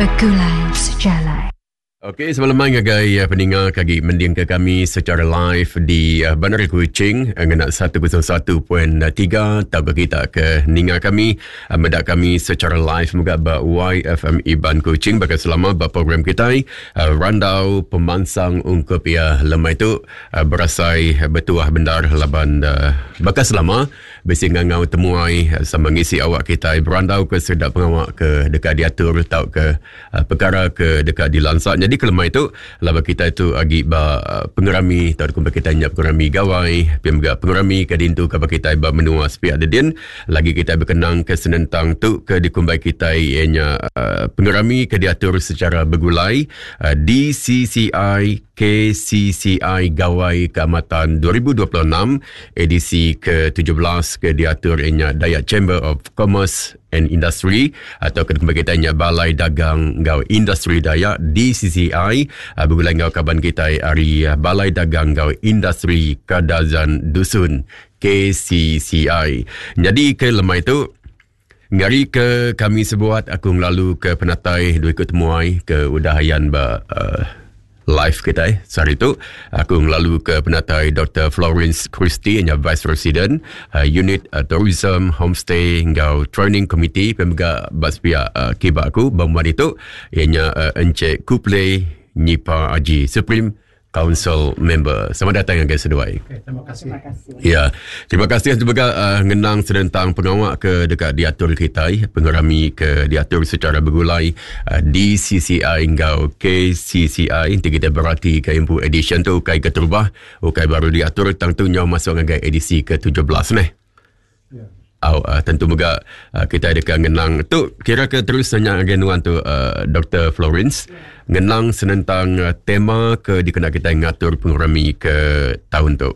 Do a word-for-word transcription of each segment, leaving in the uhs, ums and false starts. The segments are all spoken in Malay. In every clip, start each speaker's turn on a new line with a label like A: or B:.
A: Bergulai sejalan.
B: Okey, semalam ngagai uh, pendengar kagi mending ke kami secara live di uh, Bandar Kuching ngena seratus satu perpuluhan tiga tahu kita ke ninga kami uh, medak kami secara live moga ba Y F M Iban Kuching bagi selama ba program kita uh, randau pemansang ungkup ya lemai tu uh, berasai betuah bendar laban uh, bakas selama besi ngangau temuai uh, sama ngisi awak kita berandau ke sedap pengawak ke dekat diatur tau ke uh, perkara ke dekat dilansak. Jadi kelemahan itu laba kita itu agi ba uh, pengerami tau kumpa kita nyap pengerami gawai piam ga pengerami ke dintu ka kita ba menua sepi ada din lagi kita berkenang ke senentang tu ke dikumbai kita ianya uh, pengerami ke diatur secara bergulai uh, D C C I K C C I Gawai Keamatan dua ribu dua puluh enam edisi ke tujuh belas ke diatur ianya Dayak Chamber of Commerce and Industry atau kedua kita ianya Balai Dagang Gau Industri Dayak D C C I uh, bergulai ngau kaban kita hari uh, Balai Dagang Gau Industri Kadazan Dusun K C C I. Jadi ke lemah itu ngari ke kami sebuat aku ngelalu ke penatai dua ikut temuai ke udahayan ba uh, live kita eh. Sehari itu aku ngelalu ke penatai Doktor Florence Christie yang Vice President uh, Unit uh, Tourism Homestay ngau Training Committee pemega baspia uh, kiba aku bamuan itu ianya uh, Encik Kuplay Nipa Aji Supreme Council Member. Selamat datang guys seduai.
C: Okay, terima kasih. Terima kasih.
B: Ya, terima kasih juga uh, ngenang sedentang pengawak ke dekat diatur kita, pengerami ke diatur secara bergulai uh, D C C I hingga K C C I. Nanti kita berarti ke impu edition tu kai keterubah, ukai baru diatur tentunya masuk dengan edisi ke tujuh belas ni. Ya. Oh, uh, tentu juga uh, kita ada ngenang tu kira ke terus tanya agenuan tu uh, Doktor Florence yeah. Ngenang senentang uh, tema ke dikena kita ngatur pengerami ke tahun tu.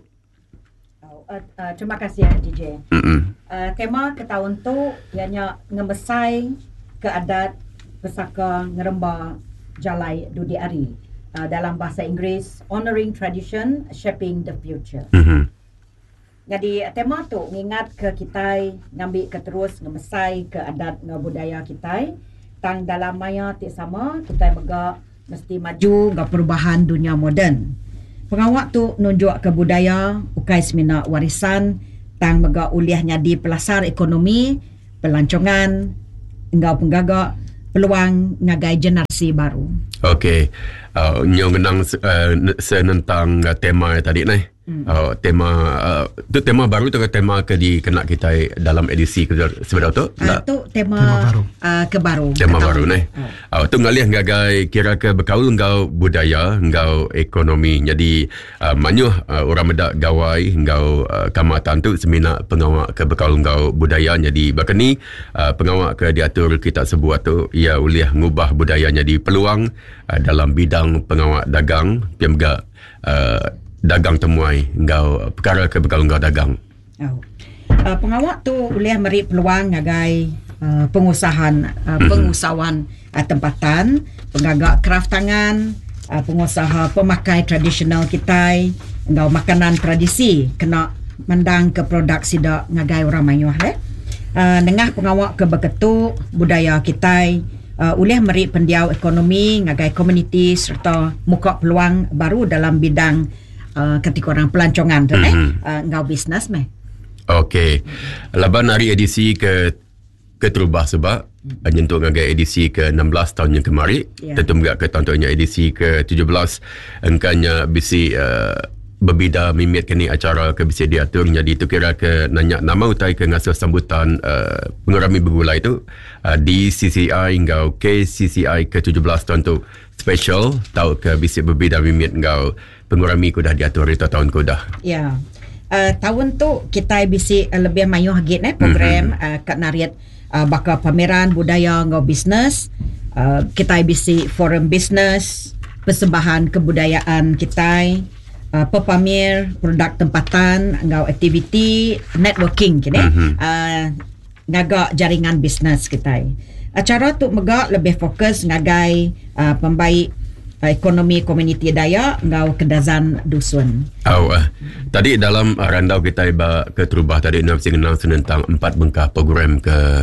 C: Oh, uh, uh, terima kasih ya D J.
B: Mm-mm.
C: Uh, tema ke tahun tu ianya ngemesai ke adat pesaka ngeremba jalai dudi ari uh, dalam bahasa Inggeris Honoring Tradition Shaping the Future.
B: Mm-hmm.
C: Jadi tema tu ngingat ke kita ngambil ke terus ngemesai ke adat nge budaya kita tang dalam maya ti sama kita mega mesti maju ke perubahan dunia moden. Pengawak tu nunjuk ke budaya ukai semina warisan tang mega uliahnya di pelasar ekonomi, pelancongan, engau penggagak peluang ngagai generasi baru.
B: Okey. Uh, nyong menang uh, senentang uh, tema tadi ni. Hmm. Uh, tema uh, tu tema baru tu ke tema ke dikena kita dalam edisi ke sebenarnya tu?
C: Uh, tu tema, tema baru. Uh, ke baru.
B: Tema baru ni. Uh. Uh, tu ngalih ngagai kira ke berkaul ngau budaya, ngau ekonomi. Jadi uh, manyuh uh, orang medak gawai ngau uh, kamatan tu semina pengawak ke berkaul ngau budaya. Jadi bakani uh, pengawak ke diatur kita sebuat tu ia uliah ngubah budaya jadi peluang uh, dalam bidang pengawak dagang piamga uh, dagang temuai ngau perkara ke bekal ngau dagang.
C: Oh. Uh, pengawak tu boleh meri peluang ngagai uh, pengusahaan uh, pengusahawan uh, tempatan, penggagak kraft tangan, uh, pengusaha pemakai tradisional kita, ngau makanan tradisi kena mendang ke produk sida ngagai orang mayuh eh. Uh, dengah pengawak ke beketu budaya kita uh, boleh meri pendiau ekonomi ngagai komuniti serta muka peluang baru dalam bidang Uh, ketika orang pelancongan tu mm-hmm. eh uh, ngau bisnes meh.
B: Okey. Laban hari edisi ke keterubah sebab mm-hmm. nyentuh ngagai edisi ke enam belas tahun yang kemari. Yeah. Tentu juga ke tahun edisi ke tujuh belas engkanya bisi uh, berbida mimit kini acara ke bisi diatur jadi tu kira ke nanya nama utai ke ngasuh sambutan uh, pengerami bergulai tu uh, di C C I ngau K C C I ke tujuh belas tahun tu special tahu ke bisi berbida mimit ngau pengurami ku dah diatur itu tahun ku dah.
C: Ya. Uh, tahun tu kita bisi uh, lebih mayuh git eh program mm-hmm. uh, kat nariat uh, bakal pameran budaya ngau bisnes. Uh, kita bisi forum bisnes, persembahan kebudayaan kita, uh, pepamer produk tempatan, ngau aktiviti networking kini. Mm-hmm. Uh, ngagak jaringan bisnes kita. Acara tu megak lebih fokus ngagai uh, pembaik uh, ekonomi komuniti Dayak ngau kedazan dusun.
B: Oh, uh, tadi dalam uh, randau kita iba ke terubah tadi nak mengenal tentang empat bengkah program ke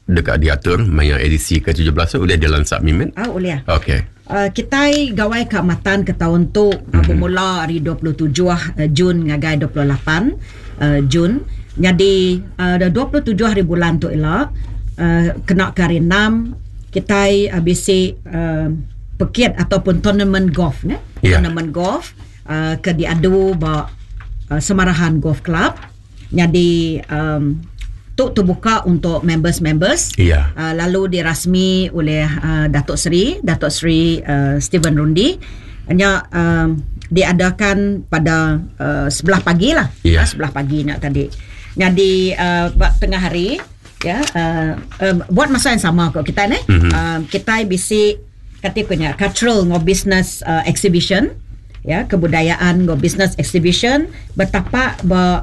B: dekat diatur maya edisi ke tujuh belas boleh dilansak mimin.
C: Ah boleh.
B: Okey.
C: Uh, kita gawai keamatan ke tahun tu mm-hmm. uh, bermula hari dua puluh tujuh uh, Jun ngagai dua puluh lapan uh, Jun. Jadi uh, dua puluh tujuh hari bulan tu elak uh, kena ke hari enam kita uh, bisi uh, pekit ataupun tournament golf ne. Yeah. Tournament golf uh, ke diadu ba uh, Semarahan Golf Club. Jadi um, tu terbuka untuk members-members.
B: Yeah.
C: Uh, lalu dirasmi oleh uh, Datuk Seri, Datuk Seri uh, Stephen Rundi. Hanya um, diadakan pada uh, sebelah pagi lah.
B: Yeah.
C: Uh, sebelah pagi nak tadi. Jadi uh, tengah hari, ya, uh, uh, buat masa yang sama kok kita ni. Mm-hmm. Uh, kita bisi kategorinya cultural ngo business uh, exhibition, ya, kebudayaan ngo business exhibition. Betapa ba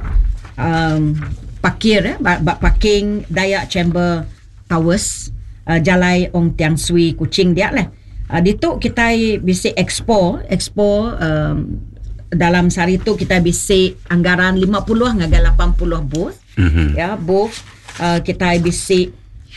C: um, parkir eh, bak parking Dayak Chamber Towers uh, Jalai Ong Tiang Sui Kuching dia lah. Uh, di tu kita bisi expo, expo um, dalam sehari tu kita bisi anggaran lima puluh hingga lapan puluh booth. Mm-hmm. Ya, booth uh, kita bisi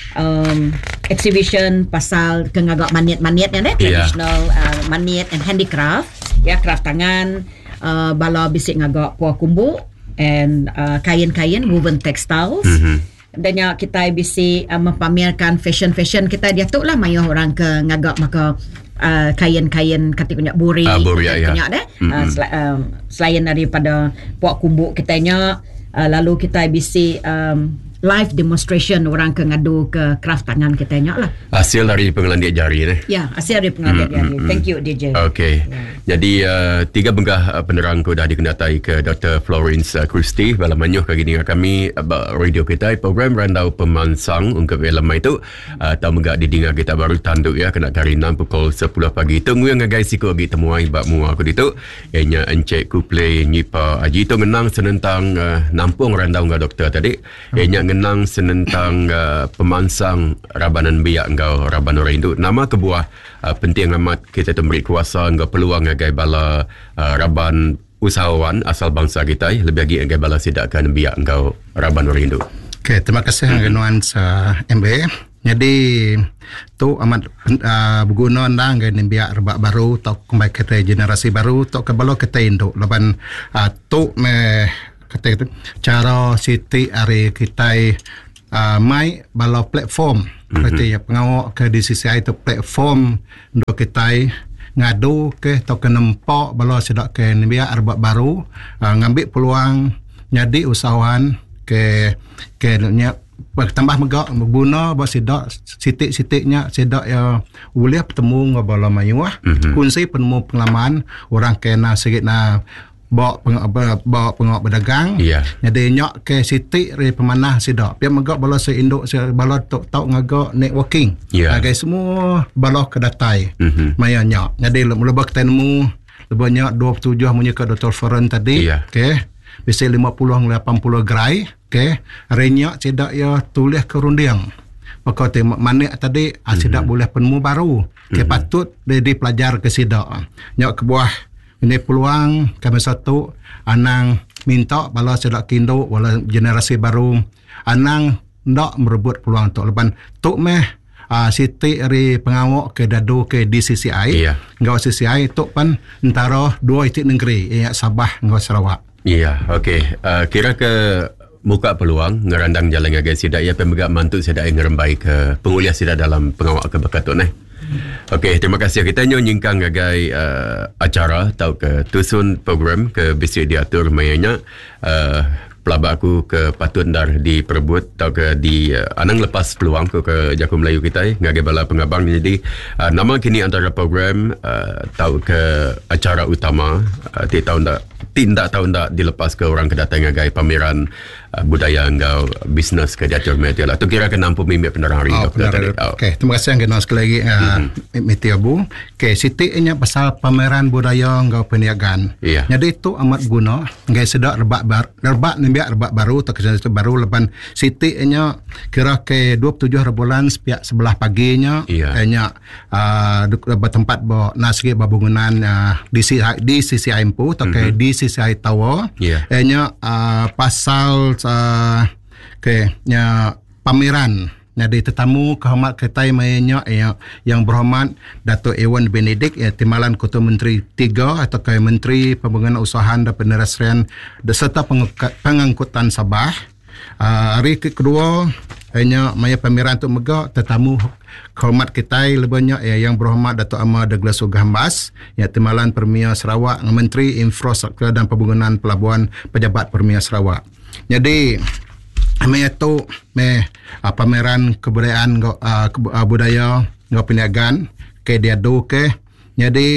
C: um, exhibition pasal kengagak maniat-maniat ni deh, traditional uh, maniat and handicraft, ya, craft tangan, uh, bala bisi ngagak puak kumbu and uh, kain-kain woven textiles. Mm-hmm. Dan ya kita bisi uh, mempamerkan fashion-fashion kita dia tu lah mayah orang ke ngagak maka uh, kain-kain kategori buri
B: uh, buri ya.
C: Deh. Mm-hmm. Uh, sel- um, selain daripada puak kumbuk kitanya uh, lalu kita bisi um, live demonstration orang ke ngadu ke craft tangan kitanya lah.
B: Hasil dari pengelandian jari ni.
C: Ya, hasil dari pengelandian mm, jari. Mm, Thank you D J.
B: Okey. Yeah. Jadi uh, tiga benggah uh, penerang ko dah dikenatai ke Doktor Florence uh, Christie dalam manyuh kali ni kami uh, radio kita program Randau Pemansang untuk dalam itu uh, tahu megak didinga kita baru tanduk ya kena kari enam pukul sepuluh pagi. Tunggu yang guys siko gi temuai bab mua aku ditu. Ianya encek ku play nyipa aji tu ngenang senentang uh, nampung Randau ngah doktor tadi. Ianya ngenang senentang uh, pemansang Rabanan Biak engkau Raban Rindu. Nama kebuah uh, penting amat kita memberi kuasa engkau peluang agai bala uh, Raban usahawan asal bangsa kita lebih lagi agai bala sidakkan biak engkau Raban Rindu.
D: Okey, terima kasih mm-hmm. Nuan sa M B. Jadi tu amat uh, berguna dah agai biak rebak baru atau kembali kita generasi baru atau kebalo kita induk leban uh, tu me kata itu cara siti hari kita uh, mai bala platform berarti mm-hmm. ya pengawak ke D C C I itu platform untuk kita ngadu ke atau ke nempak bala sedak ke biak arbak baru uh, ngambil peluang jadi usahawan ke ke nya tambah megak berguna buat sedak sitik-sitiknya sedak ya boleh bertemu dengan bala mayuah mm-hmm. kunci penemu pengalaman orang kena sikit na bawa pengak bawa pengak berdagang. Yeah. Jadi nyak ke siti re pemanah sidak. Pia megak bala se induk se bala tok tok ngagak networking. Yeah. Agai semua bala kedatai. Mm-hmm. Maya nyak. Jadi lebih ketemu lebih nyak dua puluh tujuh munyi ke Doktor Foren tadi. Yeah. Okey. Bisa lima puluh hingga lapan puluh gerai. Okey. Re nyak sidak ya tulis ke rundiang. Maka tema manik tadi mm-hmm. sidak boleh penemu baru. Ke mm-hmm. patut dia dipelajar ke sidak. Nyak ke buah ini peluang kami satu anang minta bala sedak kindo wala generasi baru anang ndak merebut peluang tu leban tu meh uh, siti ri pengawak ke dadu ke D C C I yeah. ngau C C I tu pan antara dua itik negeri ya Sabah ngau Sarawak.
B: Iya, yeah, okey. Uh, kira ke buka peluang ngerandang jalan ngagai sidak ya pemegak mantu sidak ngerembai ke penguliah sidak dalam pengawak ke bekatun eh. Okey, terima kasih. Kita nyingkang ngagai uh, acara atau ke tusun program ke bisi diatur mayanya uh, pelabak aku ke patut dar diperebut atau ke di uh, anang lepas peluang ke ke Jakun Melayu kita ngagai bala pengabang. Jadi uh, nama kini antara program uh, atau ke acara utama uh, ti tahun dak tindak tahun dak dilepas ke orang kedatang ngagai pameran uh, budaya engkau bisnes ke diatur media lah. Tu kira ke nampu mimpi penerang hari
D: oh, doktor tadi. Oh. Okey, terima kasih yang sekali lagi uh, mm-hmm. Metia Bu. Okey, sitiknya pasal pameran budaya engkau perniagaan. Yeah. Jadi itu amat guna ngai sedak rebak bar rebak nimbiak rebak baru atau kesan baru leban sitiknya kira ke dua puluh tujuh bulan sepiak sebelah paginya hanya yeah. uh, tempat bawa nasri bangunan uh, di di sisi Impu atau ke di sisi Tower hanya yeah. uh, pasal uh, ke nya pameran Jadi tetamu kehormat kita mainnya yang, yang berhormat Dato' Ewan Benedict ya, Timbalan Ketua Menteri tiga atau Ketua Menteri Pembangunan Usahaan dan Penetrasian serta Pengangkutan Sabah. Uh, hari kedua hanya maya pameran untuk megak tetamu kehormat kita lebihnya ya, yang berhormat Dato' Amar Douglas Ogahambas ya, Timbalan Premier Sarawak, Menteri Infrastruktur dan Pembangunan Pelabuhan, Pejabat Premier Sarawak. Jadi maya tu me uh, pameran kebudayaan uh, ke, uh, budaya ngau perniagaan ke dia do ke. Jadi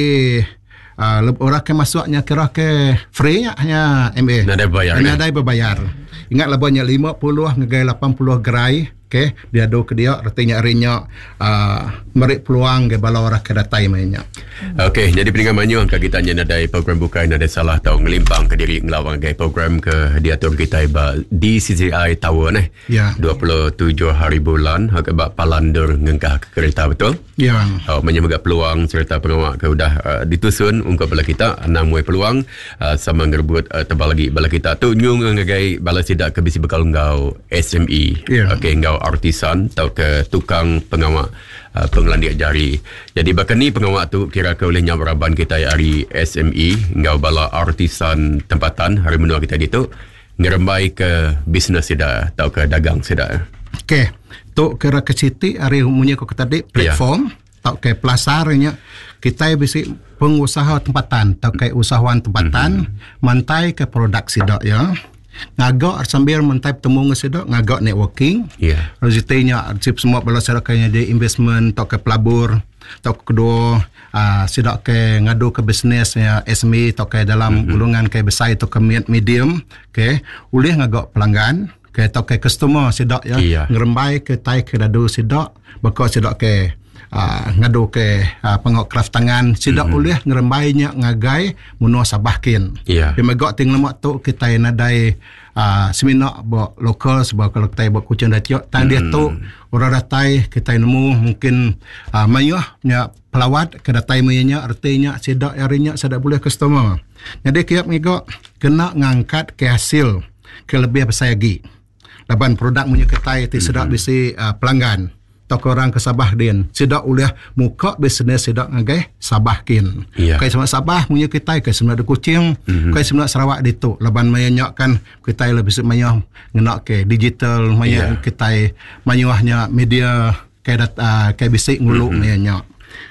D: uh, orang ke masuknya kira ke free nya hanya M A.
B: Ada bayar.
D: Hanya ada berbayar. Ingat lebihnya lima puluh ngegai lapan puluh gerai ke dia do ke dia artinya harinya uh, merik peluang ke bala orang ke datai mainnya.
B: Okey, jadi pendengar manyu angka kita nya ada program bukan ada salah tahu ngelimpang ke diri ngelawang ke program ke diatur kita ba di C C I Tower ni.
D: Ya.
B: dua puluh tujuh hari bulan hak ba palandur ngengkah ke kereta betul?
D: Ya.
B: Oh, menyamaga peluang serta pengawak ke udah uh, ditusun untuk bala kita enam way peluang uh, sama ngerebut uh, tebal lagi bala kita tu nyung ngagai bala sidak ke bisi bekal ngau S M E.
D: Ya.
B: Okey, ngau artisan atau ke tukang pengawak uh, penglandik jari. Jadi bahkan ni pengawak tu kira ke oleh nyamraban kita hari S M E ngau bala artisan tempatan hari menua kita itu ngerembai ke bisnes sida atau ke dagang sida.
D: Okey. Tu kira ke Siti hari umumnya kau tadi platform yeah. Tau ke plasarnya kita bisi pengusaha tempatan tau ke usahawan tempatan mm-hmm. mantai ke produk sida ya. Ngagak sambil mentai temu ngesedok ngagak networking.
B: Yeah.
D: Rezitinya sip semua bala serakanya di investment tau ke pelabur tau kedua uh, sidak ke ngadu ke bisnes ya S M E tau ke dalam mm-hmm. golongan ke besar atau ke medium ke ulih ngagak pelanggan ke tau ke customer sidak ya
B: yeah.
D: ngerembai ke tai ke dadu sidak bakal sidak ke uh, ngadu ke uh, pengok craft tangan sidak mm-hmm. ulih ngerembainya ngagai munua sabahkin.
B: Yeah.
D: Pemegak ting lemak tu kita nadai uh, seminar buat lokal sebab kalau kita buat kucing dah tiok tang dia tu orang datai kita nemu mungkin uh, mayuh nya pelawat ke datai mayanya artinya sidak harinya sedak boleh customer. Jadi kiap megak kena ngangkat ke hasil ke lebih besar lagi. Laban produk punya ketai itu sedak bisi uh, pelanggan atau orang ke Sabah din sedak oleh muka bisnes sedak ngagai Sabahkin.
B: Yeah.
D: Kai semua Sabah punya ketai kai semua ada kucing, mm-hmm. kai semua Sarawak ditu. Laban mayanya kan ketai lebih mayah ngenak ke digital maya yeah. ketai mayahnya media kai dat uh, kai bisik ngulu mm-hmm. mayanya.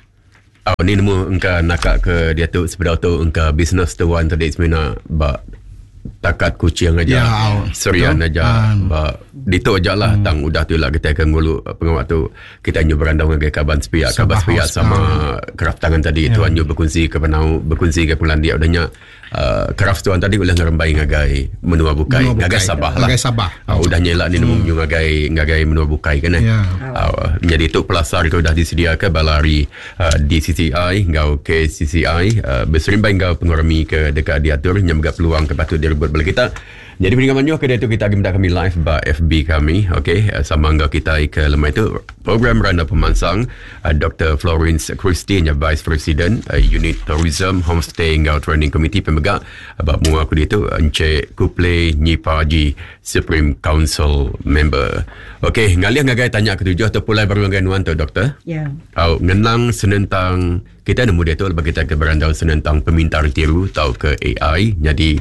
B: Oh, ni nemu engka nakak ke dia tu sebenar tu engka bisnes tu wan tadi semina ba takat kucing aja,
D: ya,
B: serian aja,
D: um,
B: ba dito aja lah hmm. tang udah tu lah kita akan ngulu pengawak tu kita nyu berandau dengan kaban sepia kaban sepia sama uh, craft tangan tadi yeah. tuan nyu berkongsi ke penau berkongsi ke pulang dia adanya uh, craft tuan tadi boleh ngerembai ngagai menua bukai ngagai Sabah lah
D: ngagai Sabah
B: uh, udah nyelak ni nemu hmm. ngagai ngagai menua bukai kan eh yeah. uh, jadi tu pelasar itu dah disediakan balari uh, di C C I ngau ke C C I uh, berserimbai ngau pengorami ke dekat diatur nyamga peluang ke patut dia buat bala kita. Jadi pendengar manyu ke dia tu kita akan minta kami live ba F B kami, okey, sama angga kita ke lemah itu program Randa Pemansang uh, Doktor Florence Christie yang Vice President uh, Unit Tourism Homestay ngau Training Committee pemegak abak mu aku dia tu Encik Kuple Nyipaji Supreme Council Member. Okey, ngalih ngagai tanya ketujuh tu pulai baru ngagai nuan tu doktor.
C: Ya. Yeah.
B: Oh, ngenang senentang kita nemu dia tu lepas kita ke berandau senentang pemintar tiru tau ke A I. Jadi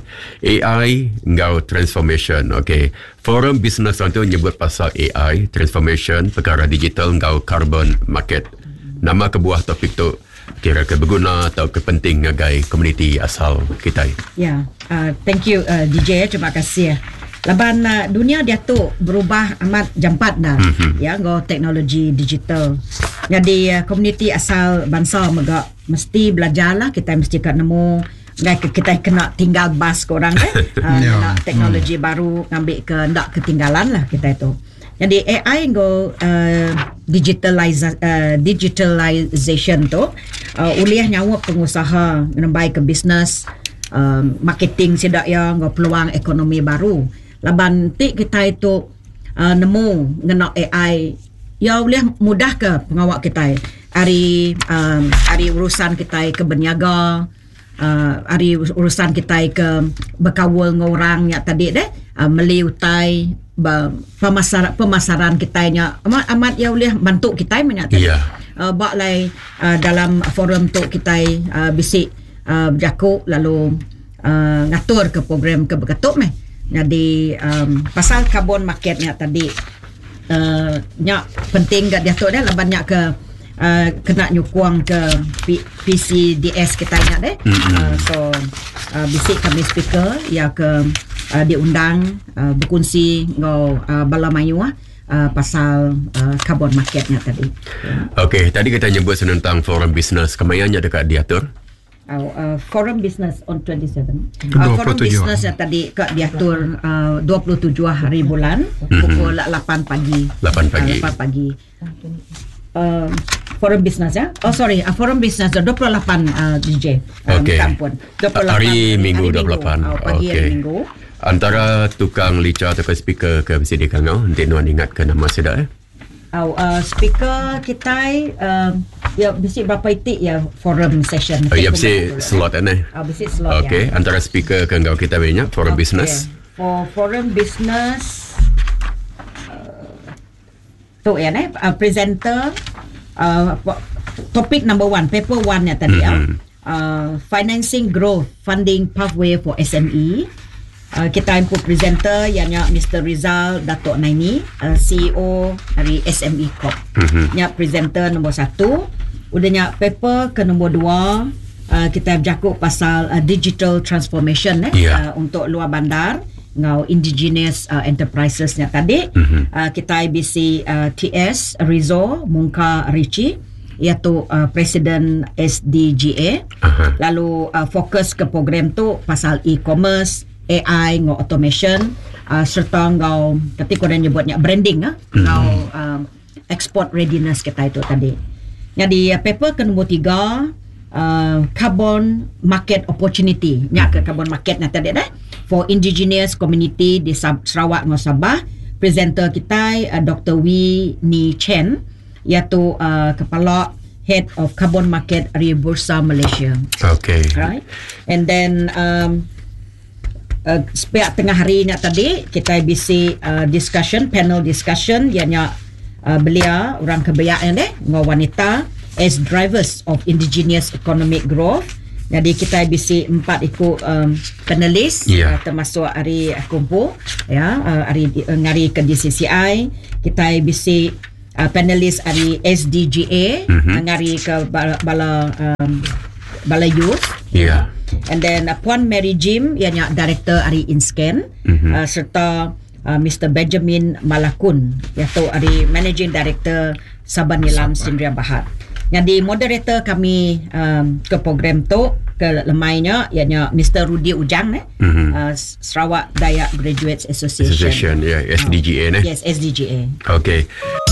B: A I ngau transformation. Okay. Forum Business tu nyebut pasal A I transformation perkara digital ngau carbon market. Nama kebuah topik tu kira ke berguna atau ke penting ngagai komuniti asal kita.
C: Ya. Yeah. Uh, thank you uh, D J. Terima kasih. Laban uh, dunia dia tu berubah amat jampat dah. Mm-hmm. Ya, ngau teknologi digital. Jadi uh, komuniti asal bangsa megak mesti belajarlah, kita mesti kat nemu ngai kita kena tinggal bas korang kan. uh, yeah. Nak teknologi mm. baru ngambil ke ndak ketinggalan lah kita itu. Jadi A I ngau uh, digitalize uh, digitalization tu uh, uliah nyawa pengusaha ngembai ke bisnes uh, marketing sedak ya ngau peluang ekonomi baru. Laban ti kita itu uh, nemu ngena A I ya boleh mudah ke pengawak kita hari um, hari urusan kita ke berniaga uh, hari urusan kita ke berkawal dengan orang yang tadi deh uh, meliutai pemasaran pemasaran kita nya amat amat ya boleh bantu kita banyak tadi.
B: Yeah.
C: Uh, bak lai uh, dalam forum tu kita uh, bisik uh, berjakuk lalu uh, ngatur ke program ke berketuk meh. Jadi um, pasal carbon marketnya tadi uh, nya penting gak dia tu dah lah banyak ke Uh, kena nyukuang ke P- PCDS kita ingat deh. Mm-hmm. Uh, so uh, bisik kami speaker ya ke uh, diundang uh, berkongsi ngau uh, bala mayu uh, pasal uh, carbon marketnya tadi.
B: Okey, tadi kita nyebut tentang forum bisnes kemayanya dekat diatur.
C: Uh, uh, forum business on twenty-seven.
D: Uh,
C: forum business yang tadi kat diatur uh, dua puluh tujuh hari bulan mm-hmm. pukul lapan pagi.
B: lapan pagi.
C: Uh, lapan pagi. Uh, forum business ya. Oh sorry, uh, forum business dua puluh lapan uh, D J. Uh,
B: Okey. Hari Minggu dua puluh lapan.
C: Oh, pagi hari Minggu.
B: Antara tukang lica atau speaker ke sini kan ngau, nanti nuan ingatkan nama sedap eh.
C: Oh, uh, speaker kita uh, ya bisik berapa itik ya forum session.
B: Oh, ya bisik slot eh.
C: Oh, bisik slot
B: okay. Ya. Antara speaker ke ngau kita banyak forum okay. business.
C: For forum business tu ya eh uh, presenter uh, topik number one paper one ya tadi mm-hmm. uh, financing growth funding pathway for S M E. Uh, kita input presenter ianya Mister Rizal Datuk Naini, uh, C E O dari S M E Corp. Mm-hmm. Nya presenter nombor satu. Udahnya paper ke nombor dua uh, kita bercakap pasal uh, digital transformation eh yeah. uh, untuk luar bandar ngau indigenous uh, enterprises nya tadi. Mm-hmm. uh, kita I B C uh, T S Rizzo Mungka Richi iaitu uh, Presiden S D G A. Uh-huh. Lalu uh, fokus ke program tu pasal e-commerce, A I ngau automation uh, serta ngau ketika korang nyebutnya branding ah mm-hmm. ngau um, export readiness kita itu tadi. Jadi uh, paper ke nombor tiga uh, carbon market opportunity nya ke carbon market na tadi dah for indigenous community di Sarawak ngau Sabah. Presenter kita uh, Doctor Wee Ni Chen iaitu uh, kepala head of carbon market di Bursa Malaysia.
B: Okay.
C: Right. And then um, Uh, sepiak tengah hari ni tadi kita bisi uh, discussion panel discussion ianya uh, belia orang kebayak deh ngau wanita as drivers of indigenous economic growth. Jadi kita bisi empat ikut um, panelis yeah. uh, termasuk hari kumpul ya uh, hari uh, ngari ke D C C I kita bisi uh, panelis hari S D G A mm-hmm. ngari ke bala bala, um, bala youth.
B: Yeah.
C: And then uh, Puan Mary Jim ianya director ari InScan mm-hmm. uh, serta uh, Mister Benjamin Malakun iaitu ari managing director Sabah Nilam Sdn Bhd. Jadi moderator kami um, ke program tu ke lemainya ianya Mister Rudy Ujang eh mm-hmm. uh, Sarawak Dayak Graduates Association.
B: Association ya yeah, S D G A
C: uh,
B: eh.
C: Yes S D G A.
B: Okay.